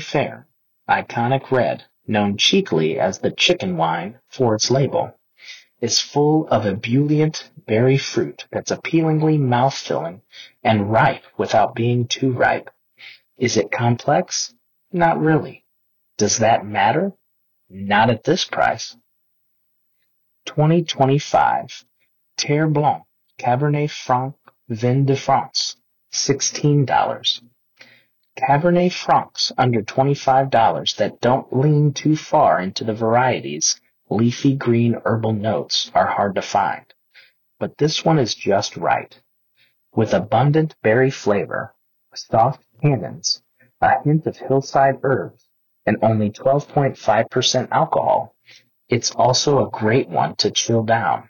Fair, iconic red, known cheekily as the chicken wine for its label, is full of ebullient berry fruit that's appealingly mouth-filling and ripe without being too ripe. Is it complex? Not really. Does that matter? Not at this price. 2025 Terre Blanc Cabernet Franc Vin de France, $16. Cabernet Francs under $25 that don't lean too far into the variety's leafy green herbal notes are hard to find, but this one is just right. With abundant berry flavor, soft tannins, a hint of hillside herbs, and only 12.5% alcohol, it's also a great one to chill down.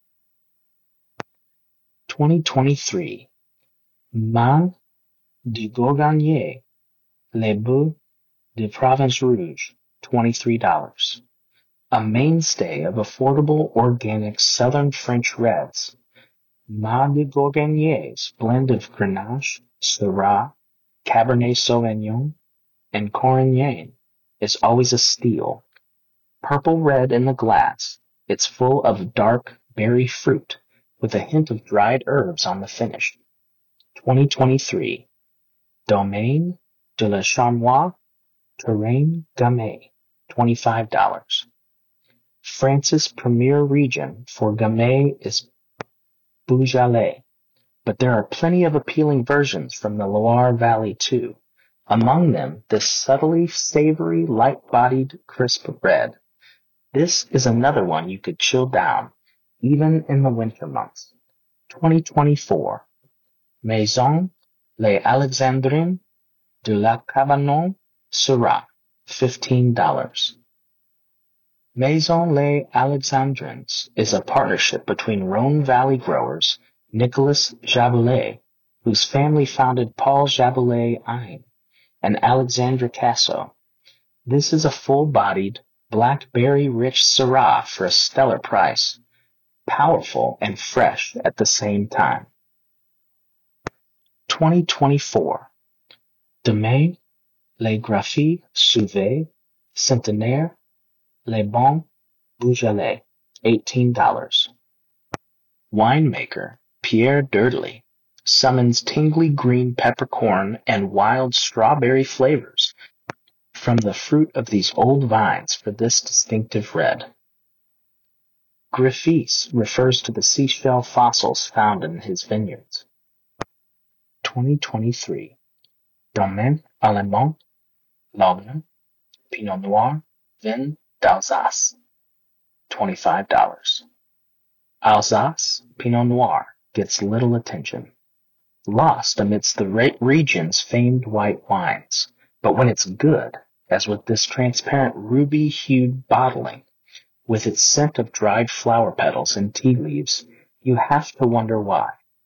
2023 Man du Bourgogne Les Baux de Provence Rouge, $23. A mainstay of affordable organic southern French reds, Man du Bourgogne's blend of Grenache, Syrah, Cabernet Sauvignon, and Corignan is always a steal. Purple red in the glass, it's full of dark berry fruit with a hint of dried herbs on the finish. 2023 Domaine de la Charmois Terrain Gamay, $25. France's premier region for Gamay is Beaujolais, but there are plenty of appealing versions from the Loire Valley too. Among them, this subtly savory, light-bodied, crisp red. This is another one you could chill down, even in the winter months. 2024 Maison Les Alexandrines de la Cabanon Syrah, $15. Maison Les Alexandrines is a partnership between Rhone Valley growers Nicolas Jaboulet, whose family founded Paul Jaboulet Ain, and Alexandra Casso. This is a full-bodied, blackberry-rich Syrah for a stellar price, powerful and fresh at the same time. 2024 Domaine Les Graphies Sauvé Centenaire Les Bons Beaujolais, $18. Winemaker Pierre Durdely summons tingly green peppercorn and wild strawberry flavors from the fruit of these old vines for this distinctive red. Griffes refers to the seashell fossils found in his vineyards. 2023 Domaine Allemand Laugne Pinot Noir Vin d'Alsace, $25. Alsace Pinot Noir gets little attention, lost amidst the region's famed white wines, but when it's good, as with this transparent ruby-hued bottling, with its scent of dried flower petals and tea leaves, you have to wonder why.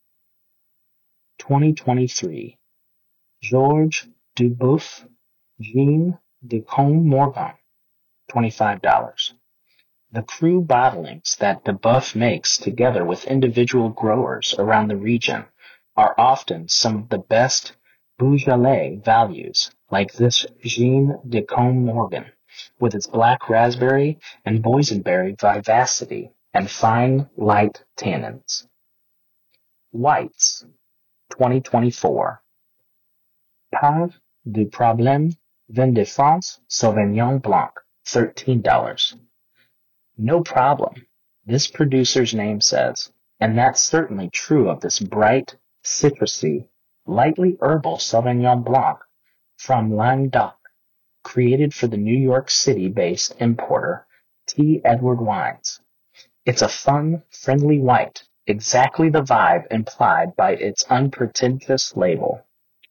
2023 Georges Duboeuf Jean de Combe-Morgan, $25. The cru bottlings that Duboeuf makes together with individual growers around the region are often some of the best Beaujolais values, like this Jean de Combe-Morgan, with its black raspberry and boysenberry vivacity and fine, light tannins. Whites, 2024. Pas de problème Vin de France Sauvignon Blanc, $13. No problem, this producer's name says, and that's certainly true of this bright, citrusy, lightly herbal Sauvignon Blanc from Languedoc, created for the New York City-based importer T. Edward Wines. It's a fun, friendly white, exactly the vibe implied by its unpretentious label.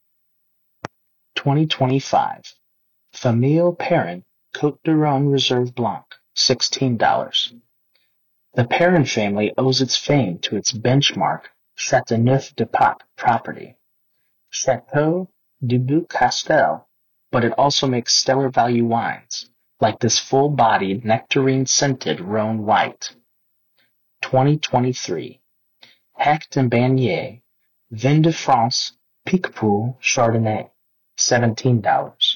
2025 Famille Perrin Côte de Rhône Reserve Blanc, $16. The Perrin family owes its fame to its benchmark Châteauneuf-du-Pape property, Château de Beaucastel, but it also makes stellar value wines, like this full-bodied nectarine-scented Rhône White. 2023 Hecht and Bagnier Vin de France Picpoul Chardonnay, $17.